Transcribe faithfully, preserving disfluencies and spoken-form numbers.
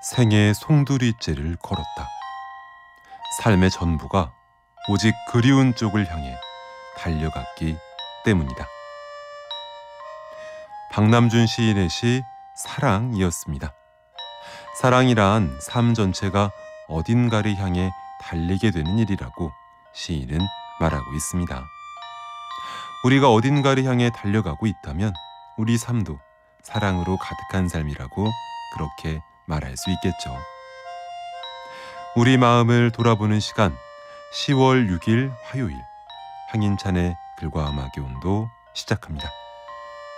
생애 송두리째를 걸었다. 삶의 전부가 오직 그리운 쪽을 향해 달려갔기 때문이다. 박남준 시인의 시 사랑이었습니다. 사랑이란 삶 전체가 어딘가를 향해 달리게 되는 일이라고 시인은 말하고 있습니다. 우리가 어딘가를 향해 달려가고 있다면 우리 삶도 사랑으로 가득한 삶이라고 그렇게 말할 수 있겠죠. 우리 마음을 돌아보는 시간, 시월 육일 화요일, 황인찬의 글과 음악의 온도 시작합니다.